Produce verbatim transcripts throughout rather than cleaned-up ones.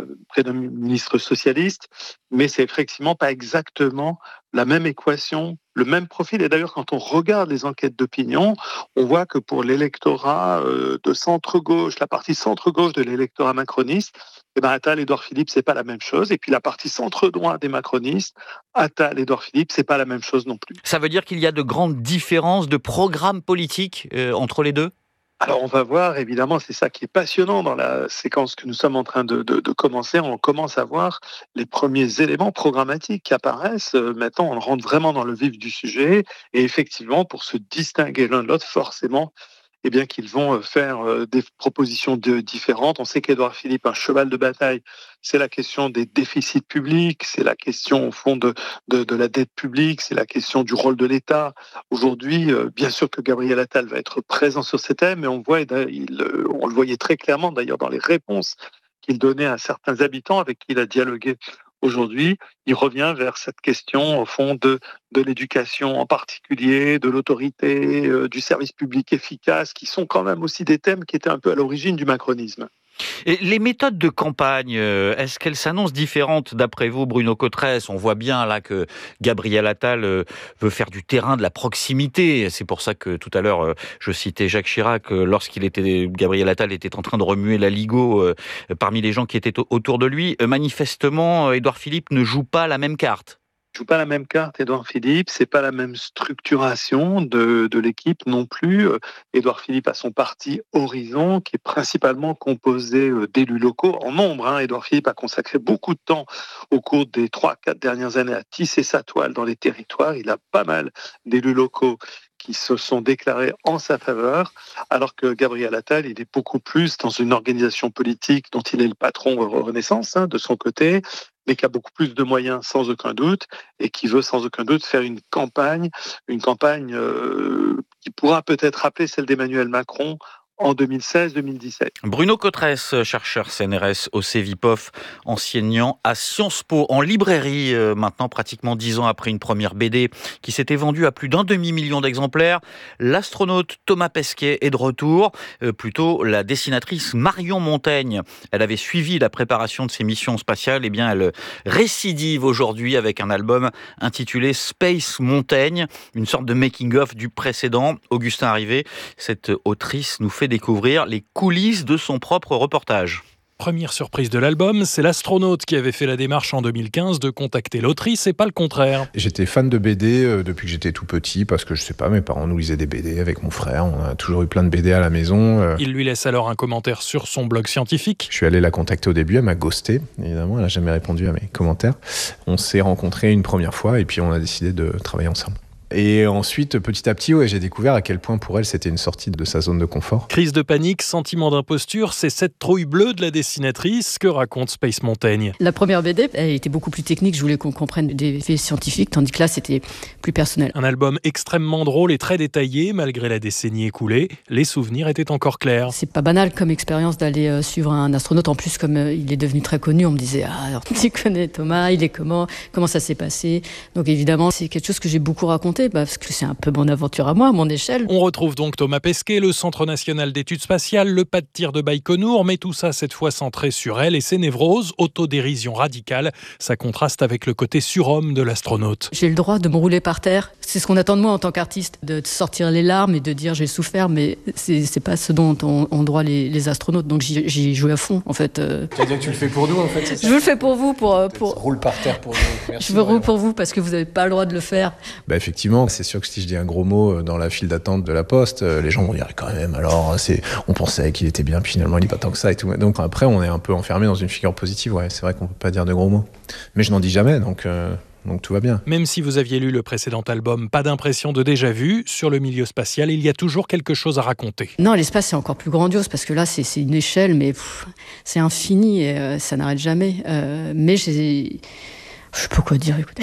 près d'un ministre socialiste, mais c'est effectivement pas exactement la même équation, le même profil. Et d'ailleurs, quand on regarde les enquêtes d'opinion, on voit que pour l'électorat euh, de centre-gauche, la partie centre-gauche de l'électorat macroniste, eh ben, Attal, Édouard Philippe, c'est pas la même chose. Et puis la partie centre-droit des macronistes, Attal, Édouard Philippe, c'est pas la même chose non plus. Ça veut dire qu'il y a de grandes différences de programme politique euh, entre les deux ? Alors on va voir, évidemment, c'est ça qui est passionnant dans la séquence que nous sommes en train de, de, de commencer. On commence à voir les premiers éléments programmatiques qui apparaissent. Maintenant, on rentre vraiment dans le vif du sujet. Et effectivement, pour se distinguer l'un de l'autre, forcément, eh bien qu'ils vont faire des propositions de, différentes. On sait qu'Édouard Philippe, un cheval de bataille, c'est la question des déficits publics, c'est la question au fond de, de, de la dette publique, c'est la question du rôle de l'État. Aujourd'hui, bien sûr que Gabriel Attal va être présent sur ces thèmes, mais on voit, il, on le voyait très clairement d'ailleurs dans les réponses qu'il donnait à certains habitants avec qui il a dialogué. Aujourd'hui, il revient vers cette question, au fond, de, de l'éducation en particulier, de l'autorité, euh, du service public efficace, qui sont quand même aussi des thèmes qui étaient un peu à l'origine du macronisme. Et les méthodes de campagne, est-ce qu'elles s'annoncent différentes d'après vous, Bruno Cotresse ? On voit bien là que Gabriel Attal veut faire du terrain, de la proximité. C'est pour ça que tout à l'heure, je citais Jacques Chirac, lorsqu'il était, Gabriel Attal était en train de remuer la Ligo parmi les gens qui étaient autour de lui. Manifestement, Édouard Philippe ne joue pas la même carte. Joue pas la même carte, Édouard Philippe, c'est pas la même structuration de, de l'équipe non plus. Édouard Philippe a son parti Horizon, qui est principalement composé d'élus locaux en nombre. Hein. Édouard Philippe a consacré beaucoup de temps au cours des trois, quatre dernières années à tisser sa toile dans les territoires. Il a pas mal d'élus locaux qui se sont déclarés en sa faveur, alors que Gabriel Attal, il est beaucoup plus dans une organisation politique dont il est le patron Renaissance, hein, de son côté, mais qui a beaucoup plus de moyens sans aucun doute et qui veut sans aucun doute faire une campagne, une campagne euh, qui pourra peut-être rappeler celle d'Emmanuel Macron en deux mille seize deux mille dix-sept. Bruno Cotresse, chercheur C N R S au Cevipof, enseignant à Sciences Po, en librairie, euh, maintenant pratiquement dix ans après une première B D qui s'était vendue à plus d'un demi-million d'exemplaires. L'astronaute Thomas Pesquet est de retour, euh, plutôt la dessinatrice Marion Montaigne. Elle avait suivi la préparation de ses missions spatiales, et bien elle récidive aujourd'hui avec un album intitulé Space Montaigne, une sorte de making-of du précédent. Augustin Arrivé, cette autrice nous fait découvrir les coulisses de son propre reportage. Première surprise de l'album, c'est l'astronaute qui avait fait la démarche en deux mille quinze de contacter l'autrice et pas le contraire. J'étais fan de B D euh, depuis que j'étais tout petit parce que je sais pas, mes parents nous lisaient des B D avec mon frère, on a toujours eu plein de B D à la maison. Euh... Il lui laisse alors un commentaire sur son blog scientifique. Je suis allé la contacter au début, elle m'a ghosté, évidemment, elle n'a jamais répondu à mes commentaires. On s'est rencontrés une première fois et puis on a décidé de travailler ensemble. Et ensuite, petit à petit, ouais, j'ai découvert à quel point pour elle, c'était une sortie de sa zone de confort. Crise de panique, sentiment d'imposture, c'est cette trouille bleue de la dessinatrice que raconte Space Montaigne. La première B D, elle était beaucoup plus technique, je voulais qu'on comprenne des faits scientifiques, tandis que là, c'était plus personnel. Un album extrêmement drôle et très détaillé, malgré la décennie écoulée, les souvenirs étaient encore clairs. C'est pas banal comme expérience d'aller euh, suivre un astronaute, en plus comme euh, il est devenu très connu, on me disait « Ah, alors, tu connais Thomas, il est comment ? Comment ça s'est passé ?» Donc évidemment, c'est quelque chose que j'ai beaucoup raconté. Parce que c'est un peu mon aventure à moi, à mon échelle. On retrouve donc Thomas Pesquet, le Centre national d'études spatiales, le pas de tir de Baïkonour, mais tout ça cette fois centré sur elle et ses névroses, autodérision radicale. Ça contraste avec le côté surhomme de l'astronaute. J'ai le droit de me rouler par terre. C'est ce qu'on attend de moi en tant qu'artiste, de sortir les larmes et de dire j'ai souffert, mais c'est, c'est pas ce dont ont, ont droit les, les astronautes. Donc j'y, j'y joue à fond, en fait. Euh... Tu vas dire que tu le fais pour nous, en fait, c'est ça ? Je le fais pour vous, pour... pour... Roule par terre pour nous. Merci. Je me roule pour vous parce que vous n'avez pas le droit de le faire. Bah effectivement, c'est sûr que si je dis un gros mot dans la file d'attente de la poste, les gens vont dire quand même, alors c'est, on pensait qu'il était bien, puis finalement il n'est pas tant que ça et tout. Donc après, on est un peu enfermé dans une figure positive. Ouais, c'est vrai qu'on peut pas dire de gros mots, mais je n'en dis jamais, donc. Euh... Donc tout va bien. Même si vous aviez lu le précédent album, pas d'impression de déjà-vu, sur le milieu spatial, il y a toujours quelque chose à raconter. Non, l'espace c'est encore plus grandiose parce que là c'est, c'est une échelle, mais pff, c'est infini et euh, ça n'arrête jamais. Euh, mais j'ai... Je sais pas quoi dire, écoutez.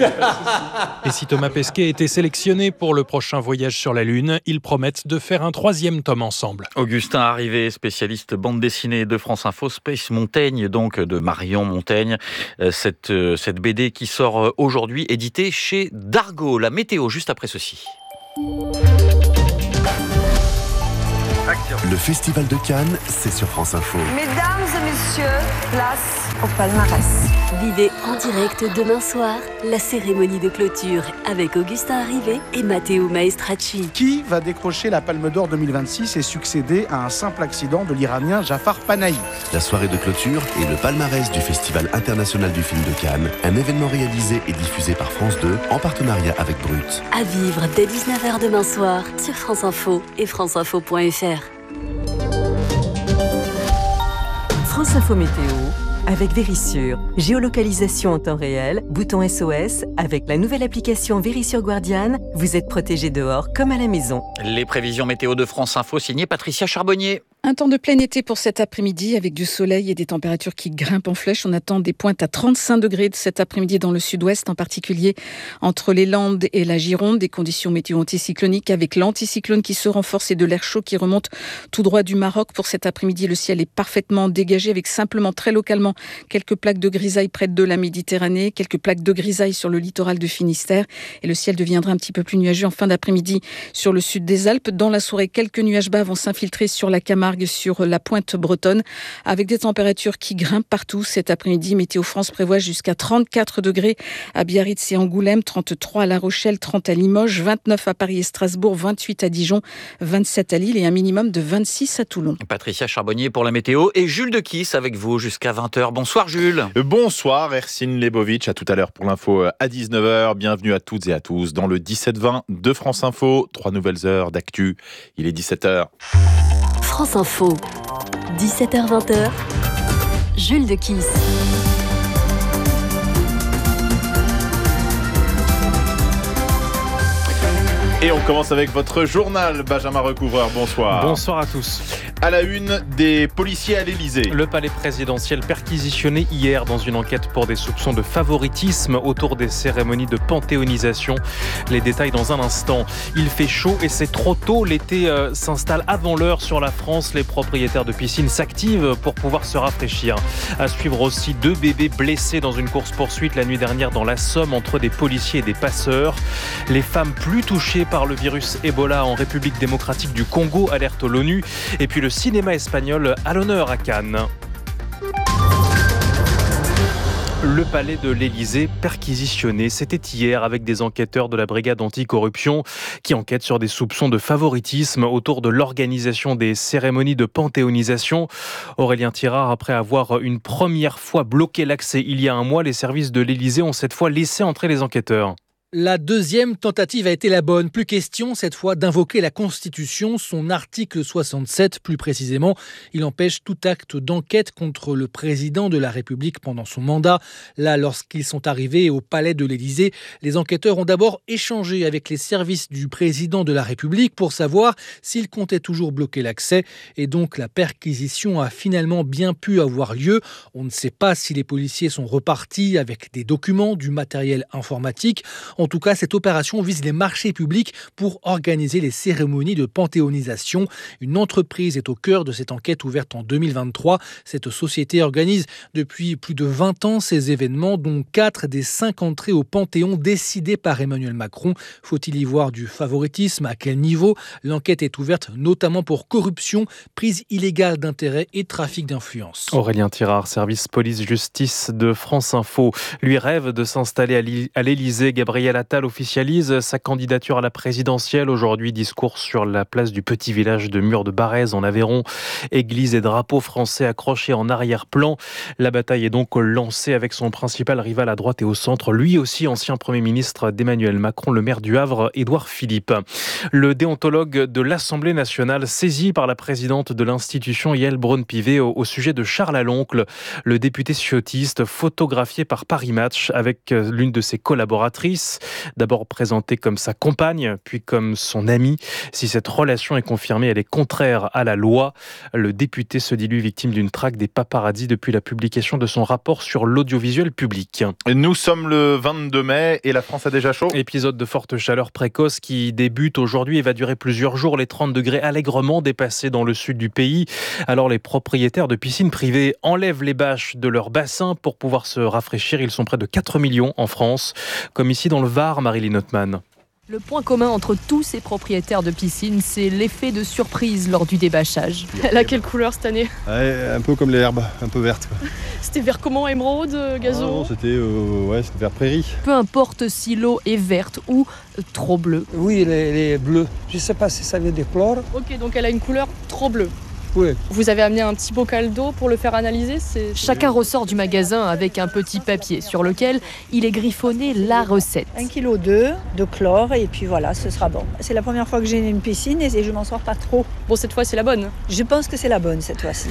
Et si Thomas Pesquet était sélectionné pour le prochain voyage sur la Lune, ils promettent de faire un troisième tome ensemble. Augustin Arrivé, spécialiste bande dessinée de France Info, Space Montaigne, donc de Marion Montaigne. Cette, cette B D qui sort aujourd'hui, éditée chez Dargaud. La météo, juste après ceci. Le Festival de Cannes, c'est sur France Info. Mesdames et messieurs, messieurs, place au palmarès. Vivez en direct demain soir la cérémonie de clôture avec Augustin Arrivé et Matteo Maestracci. Qui va décrocher la Palme d'Or deux mille vingt-six et succéder à un simple accident de l'Iranien Jafar Panahi? La soirée de clôture et le palmarès du Festival international du film de Cannes, un événement réalisé et diffusé par France deux en partenariat avec Brut. À vivre dès dix-neuf heures demain soir sur France Info et franceinfo point f r. France Info Météo avec Vérissure. Géolocalisation en temps réel, bouton S O S. Avec la nouvelle application Vérissure Guardian, vous êtes protégé dehors comme à la maison. Les prévisions météo de France Info signées Patricia Charbonnier. Un temps de plein été pour cet après-midi avec du soleil et des températures qui grimpent en flèche. On attend des pointes à trente-cinq degrés de cet après-midi dans le sud-ouest, en particulier entre les Landes et la Gironde. Des conditions météo anticycloniques avec l'anticyclone qui se renforce et de l'air chaud qui remonte tout droit du Maroc. Pour cet après-midi, le ciel est parfaitement dégagé avec simplement très localement quelques plaques de grisaille près de la Méditerranée, quelques plaques de grisaille sur le littoral de Finistère. Et le ciel deviendra un petit peu plus nuageux en fin d'après-midi sur le sud des Alpes. Dans la soirée, quelques nuages bas vont s'infiltrer sur la Camargue, sur la pointe bretonne, avec des températures qui grimpent partout. Cet après-midi, Météo France prévoit jusqu'à trente-quatre degrés à Biarritz et Angoulême, trente-trois à La Rochelle, trente à Limoges, vingt-neuf à Paris et Strasbourg, vingt-huit à Dijon, vingt-sept à Lille et un minimum de vingt-six à Toulon. Patricia Charbonnier pour la météo et Jules de Kiss avec vous jusqu'à vingt heures. Bonsoir Jules. Bonsoir Ercine Lebovic, à tout à l'heure pour l'info à dix-neuf heures. Bienvenue à toutes et à tous dans le dix-sept vingt de France Info. Trois nouvelles heures d'actu. Il est dix-sept heures. France Info, dix-sept heures vingt, Jules de Kiss. Et on commence avec votre journal, Benjamin Recouvreur, bonsoir. Bonsoir à tous. À la une, des policiers à l'Élysée. Le palais présidentiel perquisitionné hier dans une enquête pour des soupçons de favoritisme autour des cérémonies de panthéonisation. Les détails dans un instant. Il fait chaud et c'est trop tôt. L'été euh, s'installe avant l'heure sur la France. Les propriétaires de piscines s'activent pour pouvoir se rafraîchir. À suivre aussi deux bébés blessés dans une course-poursuite la nuit dernière dans la Somme entre des policiers et des passeurs. Les femmes plus touchées par le virus Ebola en République démocratique du Congo, alerte l'ONU. Et puis le cinéma espagnol à l'honneur à Cannes. Le palais de l'Élysée perquisitionné, c'était hier avec des enquêteurs de la brigade anticorruption qui enquêtent sur des soupçons de favoritisme autour de l'organisation des cérémonies de panthéonisation. Aurélien Tirard, après avoir une première fois bloqué l'accès il y a un mois, les services de l'Élysée ont cette fois laissé entrer les enquêteurs. La deuxième tentative a été la bonne. Plus question, cette fois, d'invoquer la Constitution, son article soixante-sept plus précisément. Il empêche tout acte d'enquête contre le président de la République pendant son mandat. Là, lorsqu'ils sont arrivés au palais de l'Élysée, les enquêteurs ont d'abord échangé avec les services du président de la République pour savoir s'il comptait toujours bloquer l'accès. Et donc, la perquisition a finalement bien pu avoir lieu. On ne sait pas si les policiers sont repartis avec des documents, du matériel informatique. En tout cas, cette opération vise les marchés publics pour organiser les cérémonies de panthéonisation. Une entreprise est au cœur de cette enquête ouverte en deux mille vingt-trois. Cette société organise depuis plus de vingt ans ces événements, dont quatre des cinq entrées au Panthéon décidées par Emmanuel Macron. Faut-il y voir du favoritisme? À quel niveau? L'enquête est ouverte notamment pour corruption, prise illégale d'intérêts et trafic d'influence. Aurélien Tirard, service police-justice de France Info, lui rêve de s'installer à l'Élysée. Gabriel Attal officialise sa candidature à la présidentielle. Aujourd'hui, discours sur la place du petit village de Mur de Barrez en Aveyron. Église et drapeaux français accrochés en arrière-plan. La bataille est donc lancée avec son principal rival à droite et au centre, lui aussi ancien Premier ministre d'Emmanuel Macron, le maire du Havre, Édouard Philippe. Le déontologue de l'Assemblée nationale, saisi par la présidente de l'institution, Yael Braun-Pivet, au, au sujet de Charles Aloncle, le député ciotiste, photographié par Paris Match avec l'une de ses collaboratrices. D'abord présentée comme sa compagne, puis comme son amie. Si cette relation est confirmée, elle est contraire à la loi. Le député se dit lui victime d'une traque des paparazzis depuis la publication de son rapport sur l'audiovisuel public. Nous sommes le vingt-deux mai et la France a déjà chaud. Épisode de forte chaleur précoce qui débute aujourd'hui et va durer plusieurs jours. Les trente degrés allègrement dépassés dans le sud du pays. Alors les propriétaires de piscines privées enlèvent les bâches de leur bassin pour pouvoir se rafraîchir. Ils sont près de quatre millions en France. Comme ici dans le Var, Marilyn Ottman. Le point commun entre tous ces propriétaires de piscines, c'est l'effet de surprise lors du débâchage. Elle a quelle couleur cette année ? Ouais, un peu comme l'herbe, un peu verte. Quoi. C'était vert comment, émeraude, gazon ? Ah non, c'était, euh, ouais, c'était vert prairie. Peu importe si l'eau est verte ou euh, trop bleue. Oui, elle est, elle est bleue. Je ne sais pas si ça veut dire chlore. Ok, donc elle a une couleur trop bleue. Oui. Vous avez amené un petit bocal d'eau pour le faire analyser ? C'est... Chacun ressort du magasin avec un petit papier sur lequel il est griffonné la recette. Un kilo deux de chlore et puis voilà, ce sera bon. C'est la première fois que j'ai une piscine et je m'en sors pas trop. Bon, cette fois c'est la bonne ? Je pense que c'est la bonne cette fois-ci.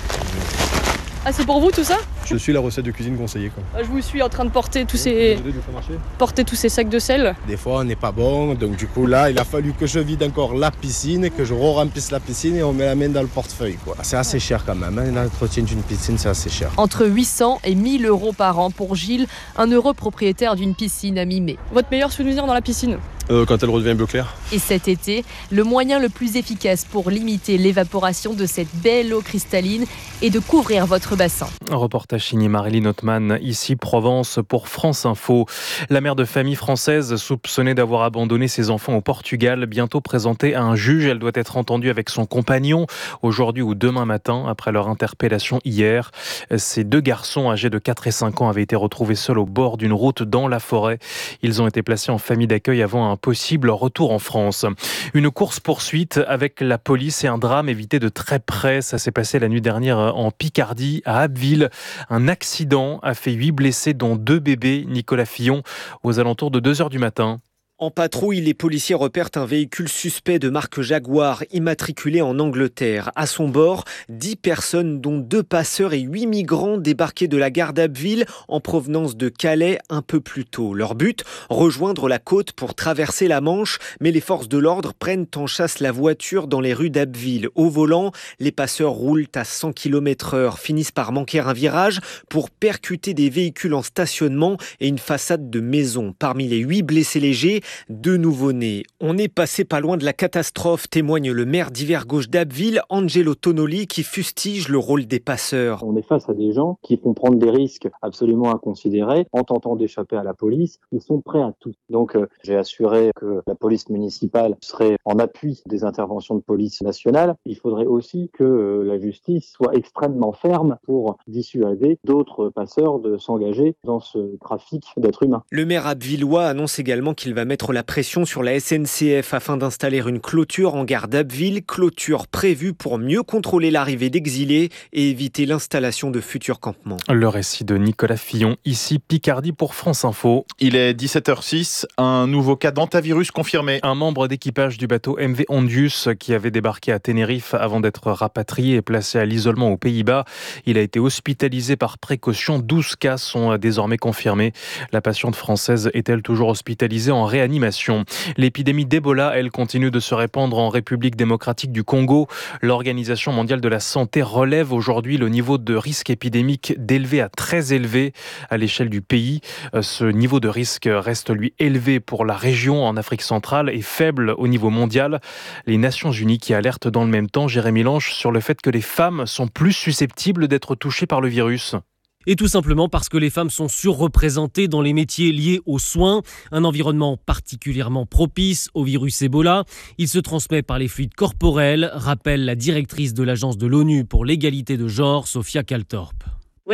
Ah, c'est pour vous tout ça ? Je suis la recette de cuisine conseillée. Quoi. Je vous suis en train de porter tous ces porter tous ces sacs de sel. Des fois on n'est pas bon, donc du coup là il a fallu que je vide encore la piscine, que je re-remplisse la piscine et on met la main dans le portefeuille. Quoi. C'est assez cher quand même, hein. L'entretien d'une piscine c'est assez cher. Entre huit cents et mille euros par an pour Gilles, un heureux propriétaire d'une piscine à Mimé. Votre meilleur souvenir dans la piscine ? Euh, quand elle redevient bleu clair. Et cet été, le moyen le plus efficace pour limiter l'évaporation de cette belle eau cristalline est de couvrir votre bassin. Un reportage signé Marilyn Othman, ici Provence pour France Info. La mère de famille française soupçonnée d'avoir abandonné ses enfants au Portugal, bientôt présentée à un juge. Elle doit être entendue avec son compagnon aujourd'hui ou demain matin, après leur interpellation hier. Ces deux garçons âgés de quatre et cinq ans avaient été retrouvés seuls au bord d'une route dans la forêt. Ils ont été placés en famille d'accueil avant un possible retour en France. Une course-poursuite avec la police et un drame évité de très près. Ça s'est passé la nuit dernière en Picardie, à Abbeville. Un accident a fait huit blessés, dont deux bébés. Nicolas Fillon, aux alentours de deux heures du matin. En patrouille, les policiers repèrent un véhicule suspect de marque Jaguar, immatriculé en Angleterre. À son bord, dix personnes, dont deux passeurs et huit migrants débarqués de la gare d'Abbeville en provenance de Calais un peu plus tôt. Leur but, rejoindre la côte pour traverser la Manche, mais les forces de l'ordre prennent en chasse la voiture dans les rues d'Abbeville. Au volant, les passeurs roulent à cent kilomètres heure, finissent par manquer un virage pour percuter des véhicules en stationnement et une façade de maison. Parmi les huit blessés légers, deux nouveau-nés. On est passé pas loin de la catastrophe, témoigne le maire d'Hiver-Gauche d'Abbeville, Angelo Tonoli, qui fustige le rôle des passeurs. On est face à des gens qui font prendre des risques absolument inconsidérés en tentant d'échapper à la police. Ils sont prêts à tout. Donc euh, j'ai assuré que la police municipale serait en appui des interventions de police nationale. Il faudrait aussi que euh, la justice soit extrêmement ferme pour dissuader d'autres passeurs de s'engager dans ce trafic d'êtres humains. Le maire abvillois annonce également qu'il va mettre la pression sur la S N C F afin d'installer une clôture en gare d'Abbeville, clôture prévue pour mieux contrôler l'arrivée d'exilés et éviter l'installation de futurs campements. Le récit de Nicolas Fillon, ici Picardie pour France Info. Il est dix-sept heures six, un nouveau cas d'hantavirus confirmé. Un membre d'équipage du bateau M V Ondius qui avait débarqué à Tenerife avant d'être rapatrié et placé à l'isolement aux Pays-Bas. Il a été hospitalisé par précaution. douze cas sont désormais confirmés. La patiente française est-elle toujours hospitalisée en réanimation? L'épidémie d'Ebola, elle, continue de se répandre en République démocratique du Congo. L'Organisation mondiale de la santé relève aujourd'hui le niveau de risque épidémique d'élevé à très élevé à l'échelle du pays. Ce niveau de risque reste, lui, élevé pour la région en Afrique centrale et faible au niveau mondial. Les Nations Unies qui alertent dans le même temps, Jérémy Lange, sur le fait que les femmes sont plus susceptibles d'être touchées par le virus. Et tout simplement parce que les femmes sont surreprésentées dans les métiers liés aux soins, un environnement particulièrement propice au virus Ebola. Il se transmet par les fluides corporels, rappelle la directrice de l'Agence de l'ONU pour l'égalité de genre, Sophia Kaltorp.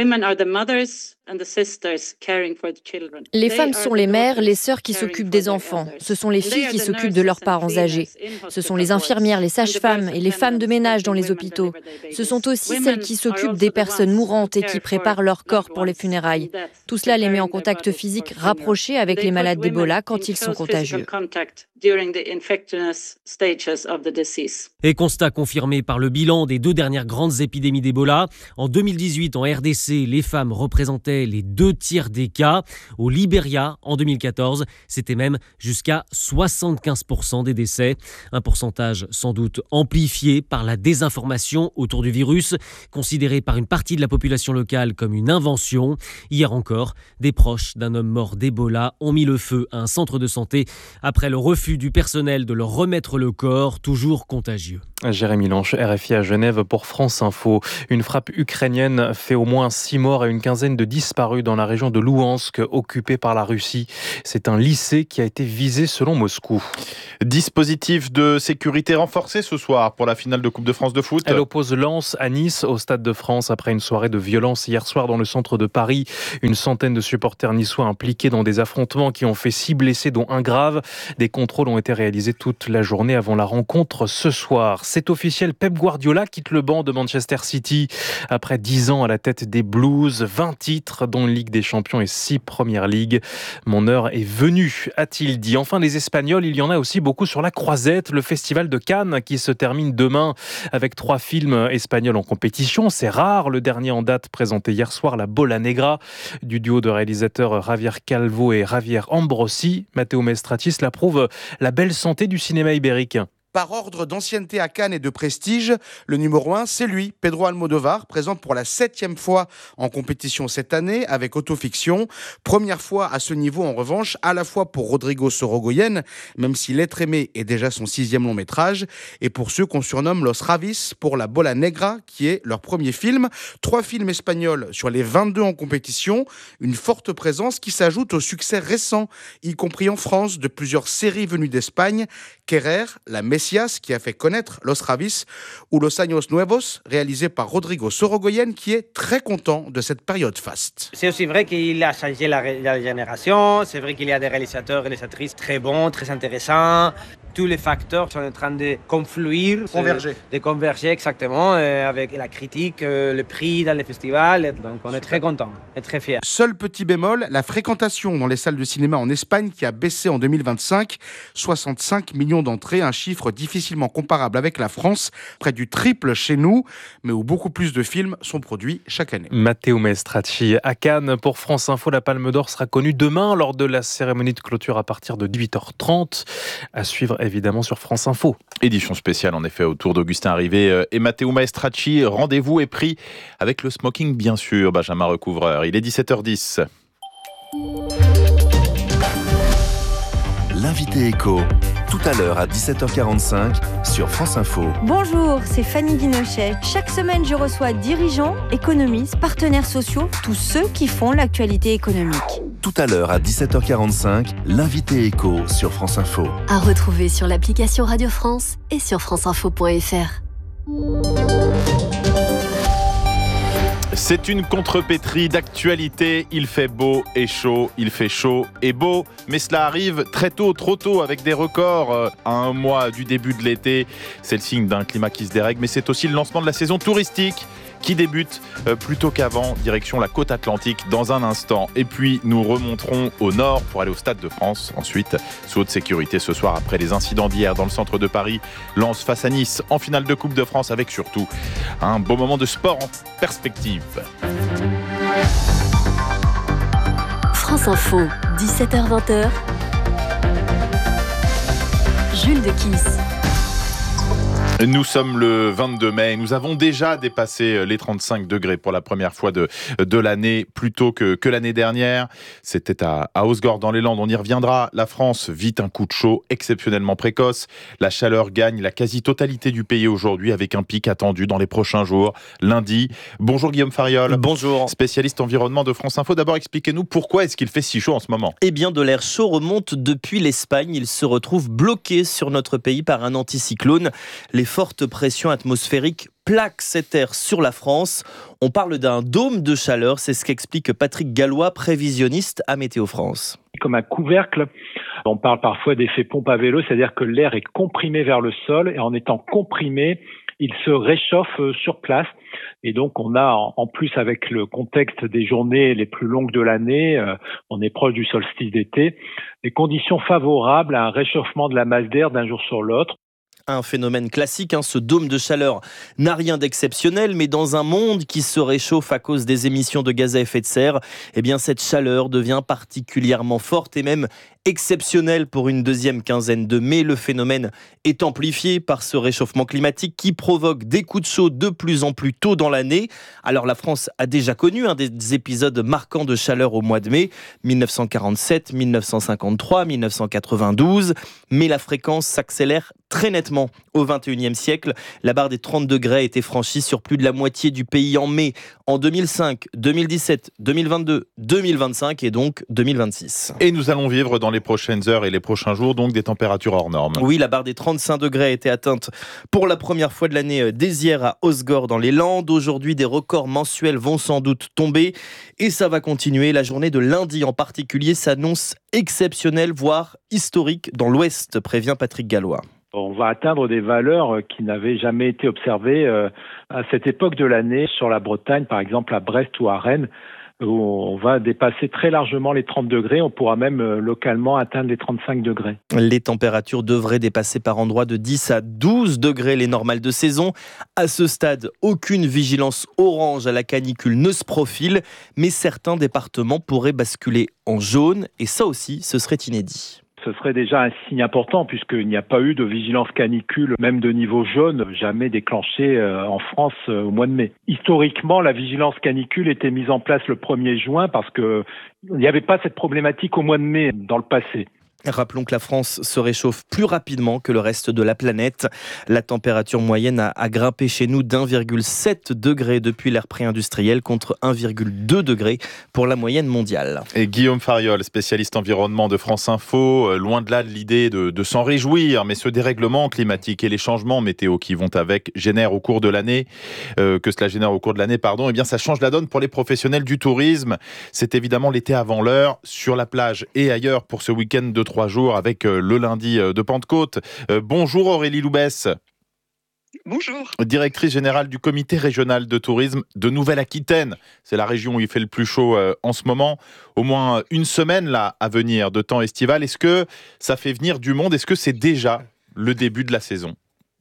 Les femmes sont les mères, les sœurs qui s'occupent des enfants. Ce sont les filles qui s'occupent de leurs parents âgés. Ce sont les infirmières, les sages-femmes et les femmes de ménage dans les hôpitaux. Ce sont aussi celles qui s'occupent des personnes mourantes et qui préparent leur corps pour les funérailles. Tout cela les met en contact physique rapproché avec les malades d'Ebola quand ils sont contagieux. Et constat confirmé par le bilan des deux dernières grandes épidémies d'Ebola. En deux mille dix-huit, en R D C, les femmes représentaient les deux tiers des cas. Au Libéria, en deux mille quatorze, c'était même jusqu'à soixante-quinze pour cent des décès. Un pourcentage sans doute amplifié par la désinformation autour du virus, considéré par une partie de la population locale comme une invention. Hier encore, des proches d'un homme mort d'Ebola ont mis le feu à un centre de santé après le refus du personnel de leur remettre le corps, toujours contagieux. Jérémy Lanche, R F I à Genève pour France Info. Une frappe ukrainienne fait au moins six morts et une quinzaine de disparus dans la région de Louhansk, occupée par la Russie. C'est un lycée qui a été visé selon Moscou. Dispositif de sécurité renforcé ce soir pour la finale de Coupe de France de foot. Elle oppose Lens à Nice au Stade de France après une soirée de violence hier soir dans le centre de Paris. Une centaine de supporters niçois impliqués dans des affrontements qui ont fait six blessés dont un grave. Des contrôles ont été réalisés toute la journée avant la rencontre ce soir. C'est officiel, Pep Guardiola quitte le banc de Manchester City. Après dix ans à la tête des Blues, vingt titres dont une Ligue des Champions et six Première Ligue. Mon heure est venue, a-t-il dit. Enfin, les Espagnols, il y en a aussi beaucoup sur la croisette. Le festival de Cannes qui se termine demain avec trois films espagnols en compétition. C'est rare. Le dernier en date présenté hier soir, La Bola Negra, du duo de réalisateurs Javier Calvo et Javier Ambrosi. Matteo Maestrati l'approuve la belle santé du cinéma ibérique. Par ordre d'ancienneté à Cannes et de prestige, le numéro un, c'est lui, Pedro Almodóvar, présent pour la septième fois en compétition cette année avec Autofiction. Première fois à ce niveau en revanche, à la fois pour Rodrigo Sorogoyen, même si L'être aimé est déjà son sixième long métrage, et pour ceux qu'on surnomme Los Ravis pour La Bola Negra, qui est leur premier film. Trois films espagnols sur les vingt-deux en compétition, une forte présence qui s'ajoute au succès récent, y compris en France, de plusieurs séries venues d'Espagne, Querer, La Messias, qui a fait connaître Los Ravis, ou Los Años Nuevos, réalisé par Rodrigo Sorogoyen, qui est très content de cette période faste. C'est aussi vrai qu'il a changé la, la génération, c'est vrai qu'il y a des réalisateurs et réalisatrices très bons, très intéressants. Tous les facteurs sont en train de confluer, converger, de converger exactement euh, avec la critique, euh, le prix dans les festivals. Donc on est très content et très fiers. Seul petit bémol, la fréquentation dans les salles de cinéma en Espagne qui a baissé en deux mille vingt-cinq, soixante-cinq millions d'entrées, un chiffre difficilement comparable avec la France, près du triple chez nous, mais où beaucoup plus de films sont produits chaque année. Matteo Maestrati à Cannes pour France Info. La Palme d'Or sera connue demain lors de la cérémonie de clôture à partir de dix-huit heures trente. À suivre évidemment sur France Info. Édition spéciale en effet autour d'Augustin Rivet et Matteo Maestrati. Rendez-vous est pris avec le smoking bien sûr, Benjamin Recouvreur. Il est dix-sept heures dix. L'invité éco, tout à l'heure à dix-sept heures quarante-cinq sur France Info. Bonjour, c'est Fanny Guinochet. Chaque semaine, je reçois dirigeants, économistes, partenaires sociaux, tous ceux qui font l'actualité économique. Tout à l'heure à dix-sept heures quarante-cinq, l'invité éco sur France Info. À retrouver sur l'application Radio France et sur franceinfo point f r. C'est une contrepétrie d'actualité. Il fait beau et chaud, il fait chaud et beau. Mais cela arrive très tôt, trop tôt, avec des records à un mois du début de l'été. C'est le signe d'un climat qui se dérègle, mais c'est aussi le lancement de la saison touristique qui débute plus tôt qu'avant, direction la côte atlantique dans un instant. Et puis nous remonterons au nord pour aller au Stade de France. Ensuite, sous haute sécurité ce soir après les incidents d'hier dans le centre de Paris. Lens face à Nice en finale de Coupe de France avec surtout un beau moment de sport en perspective. France Info, dix-sept heures vingt. Jules de Kiss. Nous sommes le vingt-deux mai, nous avons déjà dépassé les trente-cinq degrés pour la première fois de, de l'année, plus tôt que, que l'année dernière. C'était à, à Hausgord dans les Landes, on y reviendra. La France vit un coup de chaud exceptionnellement précoce. La chaleur gagne la quasi-totalité du pays aujourd'hui avec un pic attendu dans les prochains jours, lundi. Bonjour Guillaume Fariol. Bonjour. Spécialiste environnement de France Info. D'abord, expliquez-nous pourquoi est-ce qu'il fait si chaud en ce moment ? Eh bien, de l'air chaud remonte depuis l'Espagne. Il se retrouve bloqué sur notre pays par un anticyclone. Les fortes pressions atmosphériques plaquent cet air sur la France. On parle d'un dôme de chaleur, c'est ce qu'explique Patrick Gallois, prévisionniste à Météo France. Comme un couvercle, on parle parfois d'effet pompe à vélo, c'est-à-dire que l'air est comprimé vers le sol et en étant comprimé, il se réchauffe sur place. Et donc, on a, en plus, avec le contexte des journées les plus longues de l'année, euh, on est proche du solstice d'été, des conditions favorables à un réchauffement de la masse d'air d'un jour sur l'autre. Un phénomène classique, hein, ce dôme de chaleur n'a rien d'exceptionnel, mais dans un monde qui se réchauffe à cause des émissions de gaz à effet de serre, eh bien cette chaleur devient particulièrement forte et même exceptionnelle pour une deuxième quinzaine de mai. Le phénomène est amplifié par ce réchauffement climatique qui provoque des coups de chaud de plus en plus tôt dans l'année. Alors la France a déjà connu un des épisodes marquants de chaleur au mois de mai, dix-neuf cent quarante-sept, dix-neuf cent cinquante-trois, dix-neuf cent quatre-vingt-douze, mais la fréquence s'accélère très nettement complètement au vingt et unième siècle. La barre des trente degrés a été franchie sur plus de la moitié du pays en mai, en deux mille cinq, deux mille dix-sept, deux mille vingt-deux, deux mille vingt-cinq et donc deux mille vingt-six. Et nous allons vivre dans les prochaines heures et les prochains jours donc des températures hors normes. Oui, la barre des trente-cinq degrés a été atteinte pour la première fois de l'année dès hier à Osgore dans les Landes. Aujourd'hui, des records mensuels vont sans doute tomber et ça va continuer. La journée de lundi en particulier s'annonce exceptionnelle, voire historique dans l'Ouest, prévient Patrick Gallois. On va atteindre des valeurs qui n'avaient jamais été observées à cette époque de l'année sur la Bretagne, par exemple à Brest ou à Rennes, où on va dépasser très largement les trente degrés. On pourra même localement atteindre les trente-cinq degrés. Les températures devraient dépasser par endroits de dix à douze degrés les normales de saison. À ce stade, aucune vigilance orange à la canicule ne se profile, mais certains départements pourraient basculer en jaune et ça aussi, ce serait inédit. Ce serait déjà un signe important puisqu'il n'y a pas eu de vigilance canicule, même de niveau jaune, jamais déclenchée en France au mois de mai. Historiquement, la vigilance canicule était mise en place le premier juin parce qu'il n'y avait pas cette problématique au mois de mai dans le passé. Rappelons que la France se réchauffe plus rapidement que le reste de la planète. La température moyenne a, a grimpé chez nous d'un virgule sept degré depuis l'ère pré-industrielle contre un virgule deux degré pour la moyenne mondiale. Et Guillaume Fariol, spécialiste environnement de France Info, loin de là de l'idée de, de s'en réjouir, mais ce dérèglement climatique et les changements météo qui vont avec génèrent au cours de l'année, euh, que cela génère au cours de l'année, pardon, eh bien ça change la donne pour les professionnels du tourisme. C'est évidemment l'été avant l'heure, sur la plage et ailleurs pour ce week-end de trois jours avec le lundi de Pentecôte. Bonjour Aurélie Loubès. Bonjour. Directrice générale du comité régional de tourisme de Nouvelle-Aquitaine. C'est la région où il fait le plus chaud en ce moment. Au moins une semaine là à venir de temps estival. Est-ce que ça fait venir du monde ? Est-ce que c'est déjà le début de la saison ?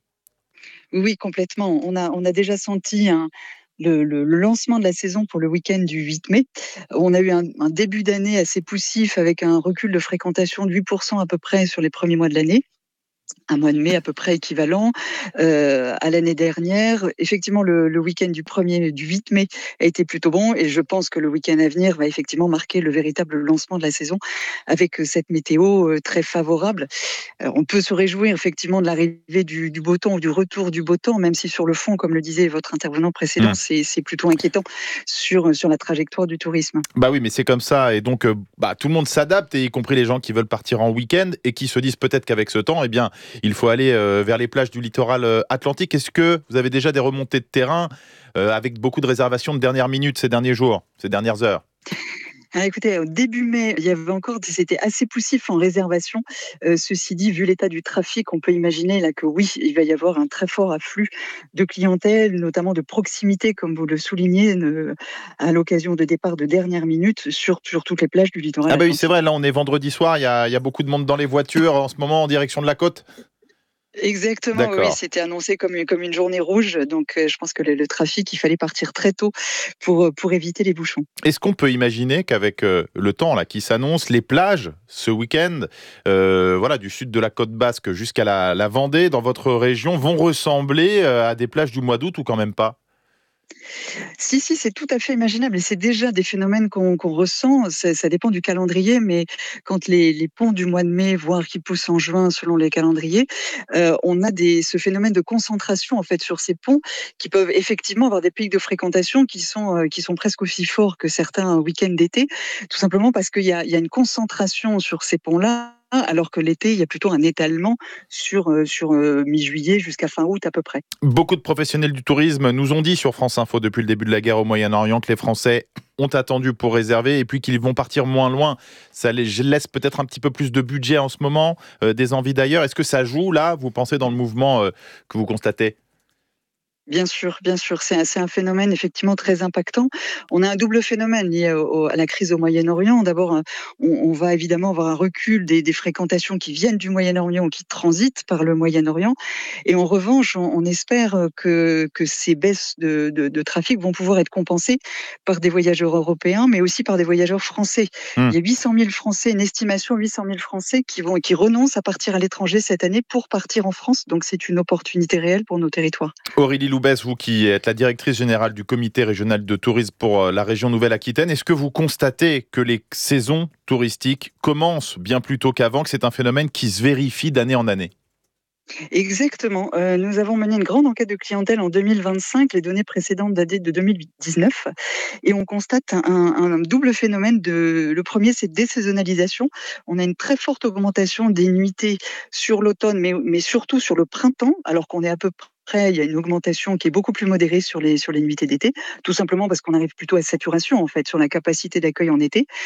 Oui, complètement. On a, on a déjà senti un... Le, le, le lancement de la saison pour le week-end du huit mai. On a eu un, un début d'année assez poussif avec un recul de fréquentation de huit pour cent à peu près sur les premiers mois de l'année. Un mois de mai à peu près équivalent euh, à l'année dernière. Effectivement, le, le week-end du premier, du huit mai a été plutôt bon et je pense que le week-end à venir va effectivement marquer le véritable lancement de la saison avec cette météo très favorable. Alors, on peut se réjouir effectivement de l'arrivée du, du beau temps ou du retour du beau temps, même si sur le fond, comme le disait votre intervenant précédent, mmh. c'est, c'est plutôt inquiétant sur, sur la trajectoire du tourisme. Bah oui, mais c'est comme ça et donc bah, tout le monde s'adapte, et y compris les gens qui veulent partir en week-end et qui se disent peut-être qu'avec ce temps, eh bien, il faut aller euh, vers les plages du littoral euh, atlantique. Est-ce que vous avez déjà des remontées de terrain euh, avec beaucoup de réservations de dernière minute ces derniers jours, ces dernières heures ? Alors écoutez, au début mai, il y avait encore, c'était assez poussif en réservation. Euh, ceci dit, vu l'état du trafic, on peut imaginer là que oui, il va y avoir un très fort afflux de clientèle, notamment de proximité, comme vous le soulignez, ne, à l'occasion de départ de dernière minute sur, sur toutes les plages du littoral. Ah bah oui, c'est vrai, là on est vendredi soir, il y a, il y a beaucoup de monde dans les voitures en ce moment en direction de la côte. Exactement, oui, c'était annoncé comme une, comme une journée rouge, donc euh, je pense que le, le trafic, il fallait partir très tôt pour, pour éviter les bouchons. Est-ce qu'on peut imaginer qu'avec euh, le temps là, qui s'annonce, les plages ce week-end, euh, voilà, du sud de la côte basque jusqu'à la, la Vendée, dans votre région, vont ressembler euh, à des plages du mois d'août ou quand même pas ? Si, si, c'est tout à fait imaginable et c'est déjà des phénomènes qu'on, qu'on ressent. Ça, ça dépend du calendrier, mais quand les, les ponts du mois de mai, voire qui poussent en juin selon les calendriers, euh, on a des, ce phénomène de concentration en fait sur ces ponts qui peuvent effectivement avoir des pics de fréquentation qui sont, euh, qui sont presque aussi forts que certains week-ends d'été, tout simplement parce qu'il y a, il y a une concentration sur ces ponts-là. Alors que l'été, il y a plutôt un étalement sur, euh, sur euh, mi-juillet jusqu'à fin août à peu près. Beaucoup de professionnels du tourisme nous ont dit sur France Info depuis le début de la guerre au Moyen-Orient que les Français ont attendu pour réserver et puis qu'ils vont partir moins loin. Ça les laisse peut-être un petit peu plus de budget en ce moment, euh, des envies d'ailleurs. Est-ce que ça joue là, vous pensez, dans le mouvement euh, que vous constatez ? Bien sûr, bien sûr, c'est un, c'est un phénomène effectivement très impactant. On a un double phénomène lié au, à la crise au Moyen-Orient. D'abord, on, on va évidemment avoir un recul des, des fréquentations qui viennent du Moyen-Orient ou qui transitent par le Moyen-Orient. Et en revanche, on, on espère que, que ces baisses de, de, de trafic vont pouvoir être compensées par des voyageurs européens, mais aussi par des voyageurs français. Mmh. Il y a huit cent mille Français, une estimation huit cent mille Français qui, vont, qui renoncent à partir à l'étranger cette année pour partir en France. Donc c'est une opportunité réelle pour nos territoires. Aurélie Loubès, vous qui êtes la directrice générale du comité régional de tourisme pour la région Nouvelle-Aquitaine, est-ce que vous constatez que les saisons touristiques commencent bien plus tôt qu'avant, que c'est un phénomène qui se vérifie d'année en année ? Exactement. Euh, nous avons mené une grande enquête de clientèle en deux mille vingt-cinq. Les données précédentes dataient de deux mille dix-neuf. Et on constate un, un double phénomène. De, le premier, c'est désaisonnalisation. On a une très forte augmentation des nuitées sur l'automne, mais, mais surtout sur le printemps, alors qu'on est à peu près il y a une augmentation qui est beaucoup plus modérée sur les, sur les nuitées d'été, tout simplement parce qu'on arrive plutôt à saturation en fait sur la capacité d'accueil en été.